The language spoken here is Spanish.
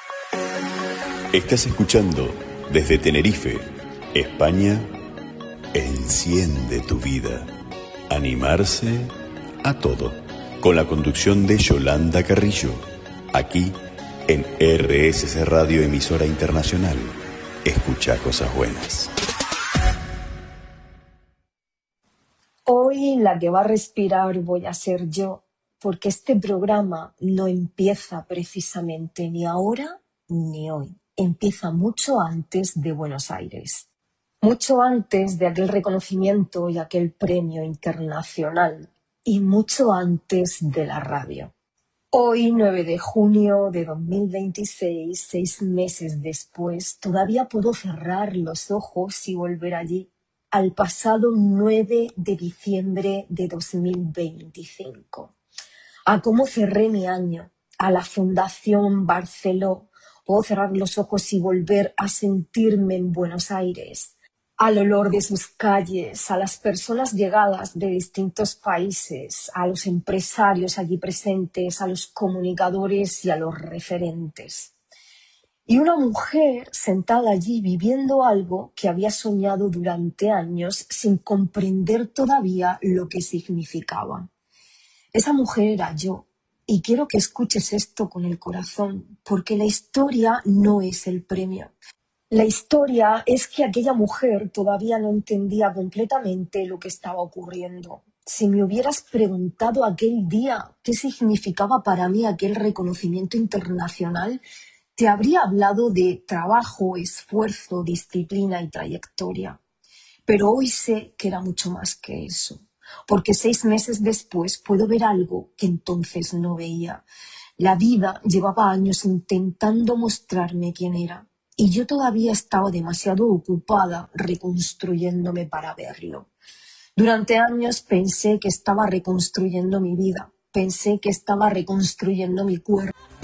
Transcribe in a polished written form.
Estás escuchando desde Tenerife, España, Enciende tu vida. Animarse a todo. Con la conducción de Yolanda Carrillo. Aquí en RSC Radio, emisora internacional. Escucha cosas buenas. Hoy la que va a respirar voy a ser yo, porque este programa no empieza precisamente ni ahora ni hoy. Empieza mucho antes de Buenos Aires, mucho antes de aquel reconocimiento y aquel premio internacional, y mucho antes de la radio. Hoy, 9 de junio de 2026, 6 meses después, todavía puedo cerrar los ojos y volver allí, al pasado 9 de diciembre de 2025. A cómo cerré mi año, a la Fundación Barceló. Puedo cerrar los ojos y volver a sentirme en Buenos Aires, al olor de sus calles, a las personas llegadas de distintos países, a los empresarios allí presentes, a los comunicadores y a los referentes. Y una mujer sentada allí viviendo algo que había soñado durante años sin comprender todavía lo que significaba. Esa mujer era yo. Y quiero que escuches esto con el corazón, porque la historia no es el premio. La historia es que aquella mujer todavía no entendía completamente lo que estaba ocurriendo. Si me hubieras preguntado aquel día qué significaba para mí aquel reconocimiento internacional, te habría hablado de trabajo, esfuerzo, disciplina y trayectoria. Pero hoy sé que era mucho más que eso. Porque 6 meses después puedo ver algo que entonces no veía. La vida llevaba años intentando mostrarme quién era, y yo todavía estaba demasiado ocupada reconstruyéndome para verlo. Durante años pensé que estaba reconstruyendo mi vida, pensé que estaba reconstruyendo mi cuerpo.